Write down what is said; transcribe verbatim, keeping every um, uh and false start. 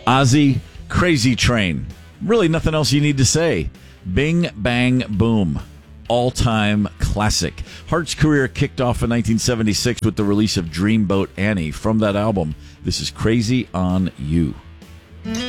Ozzy, Crazy Train. Really nothing else you need to say. Bing, Bang, Boom. All-time classic. Hart's career kicked off in nineteen seventy-six with the release of Dreamboat Annie. From that album, this is Crazy on You.